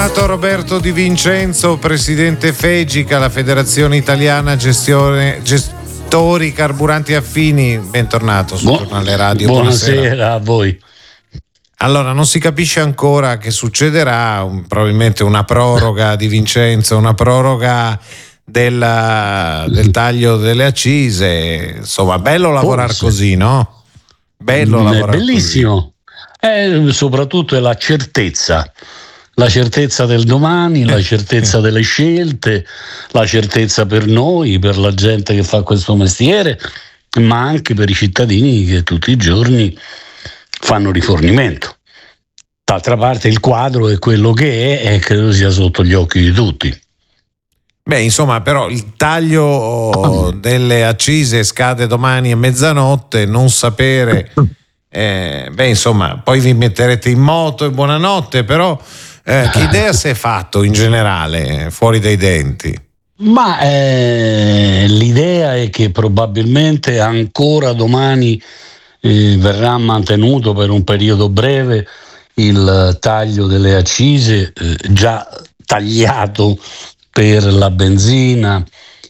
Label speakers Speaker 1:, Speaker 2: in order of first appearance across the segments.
Speaker 1: Bentornato Roberto Di Vincenzo, presidente FEGICA, la Federazione Italiana Gestori Carburanti Affini. Bentornato sul giornale radio.
Speaker 2: Buonasera a voi.
Speaker 1: Allora, non si capisce ancora che succederà, probabilmente una proroga di Vincenzo, una proroga del taglio delle accise. Insomma, bello lavorare così, no? Bello lavorare
Speaker 2: bellissimo. Soprattutto è la certezza del domani, la certezza delle scelte, la certezza per noi, per la gente che fa questo mestiere, ma anche per i cittadini che tutti i giorni fanno rifornimento. D'altra parte il quadro è quello che è e credo sia sotto gli occhi di tutti.
Speaker 1: Beh, insomma, però il taglio delle accise scade domani a mezzanotte, non sapere... insomma, poi vi metterete in moto e buonanotte, però che idea si è fatto in generale fuori dai denti?
Speaker 2: Ma l'idea è che probabilmente ancora domani verrà mantenuto per un periodo breve il taglio delle accise, già tagliato per la benzina,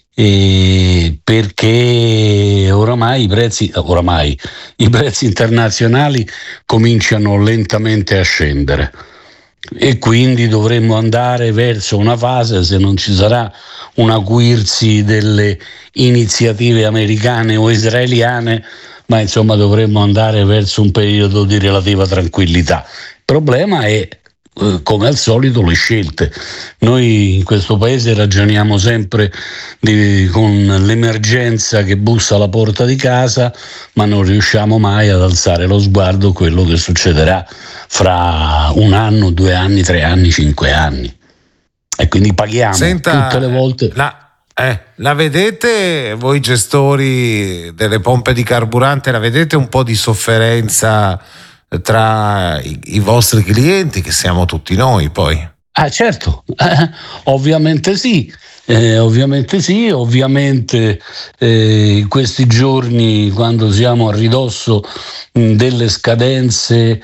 Speaker 2: perché oramai i prezzi internazionali cominciano lentamente a scendere e quindi dovremmo andare verso una fase, se non ci sarà un acuirsi delle iniziative americane o israeliane, ma insomma dovremmo andare verso un periodo di relativa tranquillità. Il problema è, come al solito, le scelte. Noi in questo paese ragioniamo sempre con l'emergenza che bussa alla porta di casa, ma non riusciamo mai ad alzare lo sguardo a quello che succederà fra 1 anno, 2 anni, 3 anni, 5 anni. E quindi paghiamo tutte le volte.
Speaker 1: La vedete voi gestori delle pompe di carburante, la vedete un po' di sofferenza tra i vostri clienti, che siamo tutti noi poi?
Speaker 2: Certo, ovviamente sì, in questi giorni, quando siamo a ridosso delle scadenze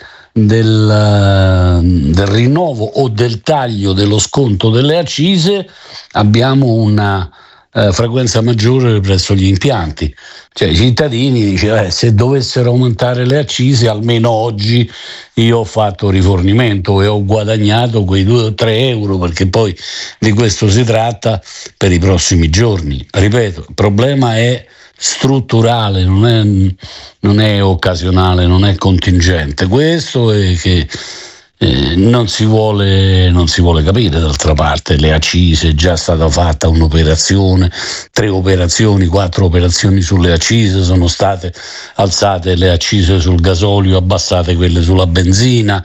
Speaker 2: del rinnovo o del taglio dello sconto delle accise, abbiamo una frequenza maggiore presso gli impianti. Cioè i cittadini dicono se dovessero aumentare le accise, almeno oggi io ho fatto rifornimento e ho guadagnato quei 2 o 3 euro, perché poi di questo si tratta per i prossimi giorni. Ripeto, il problema è strutturale, non è occasionale, non è contingente. Questo è che non si vuole capire. D'altra parte le accise, è già stata fatta un'operazione, 3 operazioni, 4 operazioni sulle accise, sono state alzate le accise sul gasolio, abbassate quelle sulla benzina,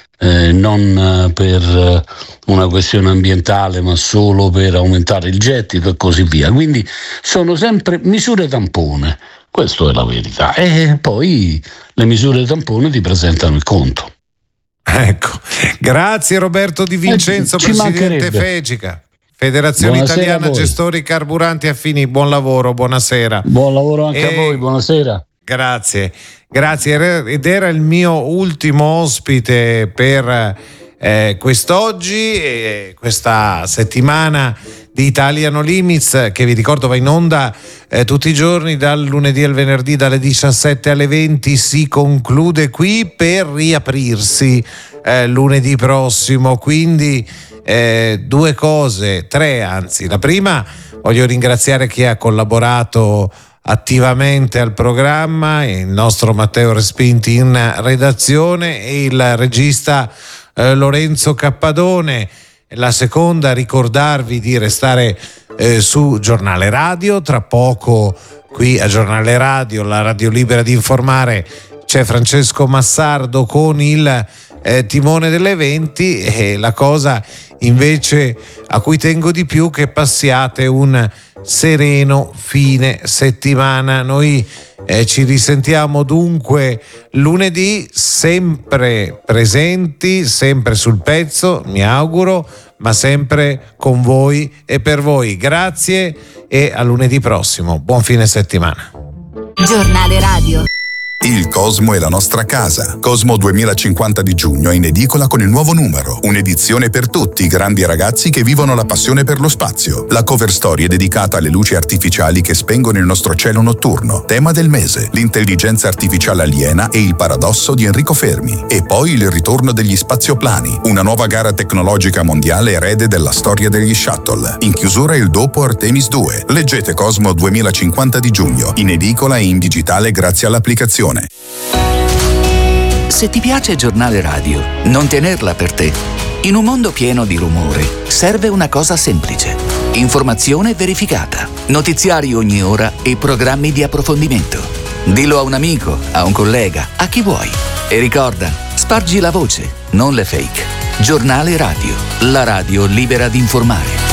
Speaker 2: non per una questione ambientale ma solo per aumentare il gettito e così via. Quindi sono sempre misure tampone, questa è la verità, e poi le misure tampone ti presentano il conto.
Speaker 1: Ecco, grazie Roberto Di Vincenzo, presidente FEGICA, Federazione Italiana Gestori Carburanti Affini. Buon lavoro, buonasera.
Speaker 2: Buon lavoro anche a voi, buonasera.
Speaker 1: Grazie. Ed era il mio ultimo ospite per quest'oggi, questa settimana di Italiano Limits, che vi ricordo va in onda tutti i giorni dal lunedì al venerdì dalle 17 alle 20, si conclude qui per riaprirsi lunedì prossimo. Quindi 2 cose, 3 anzi. La prima, voglio ringraziare chi ha collaborato attivamente al programma, il nostro Matteo Respinti in redazione e il regista Lorenzo Cappadone. La seconda, ricordarvi di restare su Giornale Radio. Tra poco qui a Giornale Radio, la radio libera di informare, c'è Francesco Massardo con il timone delle 20, e la cosa invece a cui tengo di più, che passiate un sereno fine settimana. Noi ci risentiamo dunque lunedì, sempre presenti, sempre sul pezzo, mi auguro, ma sempre con voi e per voi. Grazie e a lunedì prossimo. Buon fine settimana.
Speaker 3: Giornale Radio. Il Cosmo è la nostra casa. Cosmo 2050 di giugno è in edicola con il nuovo numero. Un'edizione per tutti i grandi ragazzi che vivono la passione per lo spazio. La cover story è dedicata alle luci artificiali che spengono il nostro cielo notturno. Tema del mese: l'intelligenza artificiale aliena e il paradosso di Enrico Fermi. E poi il ritorno degli spazioplani, una nuova gara tecnologica mondiale erede della storia degli shuttle. In chiusura il dopo Artemis 2. Leggete Cosmo 2050 di giugno, in edicola e in digitale grazie all'applicazione.
Speaker 4: Se ti piace Giornale Radio, non tenerla per te. In un mondo pieno di rumore, serve una cosa semplice: informazione verificata, notiziari ogni ora e programmi di approfondimento. Dillo a un amico, a un collega, a chi vuoi. E ricorda, spargi la voce, non le fake. Giornale Radio, la radio libera di informare.